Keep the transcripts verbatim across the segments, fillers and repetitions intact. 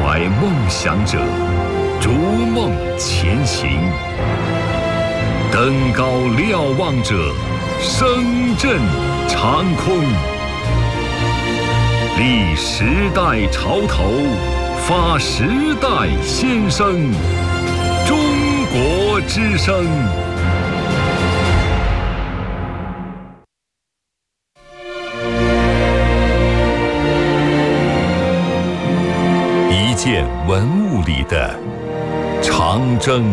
怀梦想者，逐梦前行；登高瞭望者，声震长空。立时代潮头，发时代先声。中国之声。一件文物里的长征。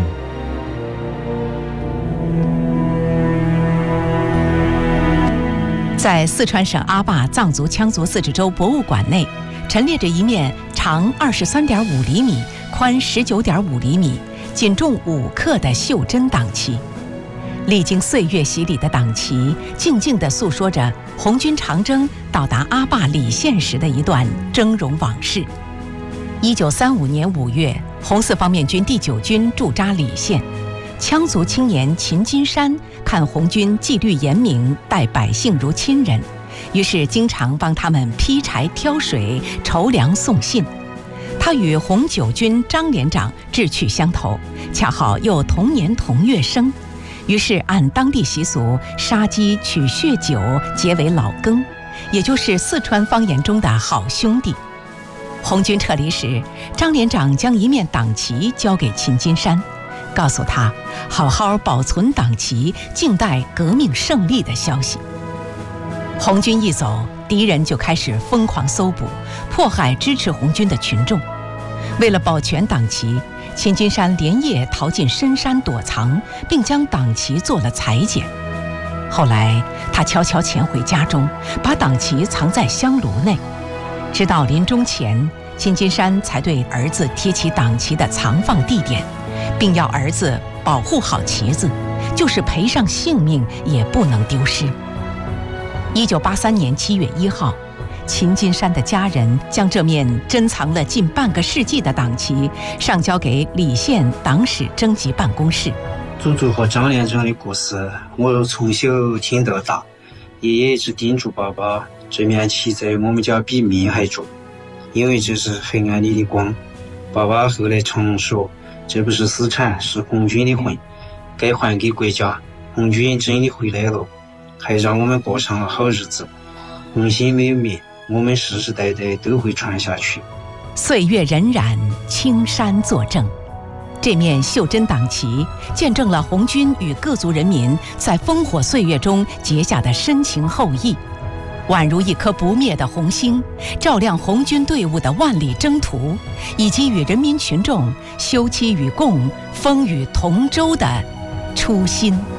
在四川省阿坝藏族羌族自治州博物馆内，陈列着一面长二十三点五厘米、宽十九点五厘米、仅重五克的袖珍党旗。历经岁月洗礼的党旗，静静地诉说着红军长征到达阿坝理县时的一段峥嵘往事。一九三五年五月，红四方面军第九军驻扎理县。羌族青年秦金山看红军纪律严明，待百姓如亲人，于是经常帮他们劈柴挑水、筹粮送信。他与红九军张连长志趣相投，恰好又同年同月生，于是按当地习俗杀鸡取血酒结为老羹，也就是四川方言中的好兄弟。红军撤离时，张连长将一面党旗交给秦金山，告诉他好好保存党旗，静待革命胜利的消息。红军一走，敌人就开始疯狂搜捕，迫害支持红军的群众。为了保全党旗，秦金山连夜逃进深山躲藏，并将党旗做了裁剪。后来他悄悄潜回家中，把党旗藏在香炉内。直到临终前，秦金山才对儿子提起党旗的藏放地点，并要儿子保护好旗子，就是赔上性命也不能丢失。一九八三年七月一号，秦金山的家人将这面珍藏了近半个世纪的党旗上交给理县党史征集办公室。 祖祖和张连长的故事，我从小听到大，爷爷一直叮嘱爸爸，这面旗在我们家比命还重，因为这是黑暗里的光。爸爸后来常说，这不是私产，是红军的魂，该还给国家。红军真的回来了，还让我们过上了好日子。红心没有灭，我们世世代代都会传下去。 岁月荏苒，青山作证。这面袖珍党旗见证了红军与各族人民在烽火岁月中结下的深情厚谊，宛如一颗不灭的红星，照亮红军队伍的万里征途，以及与人民群众休戚与共、风雨同舟的初心。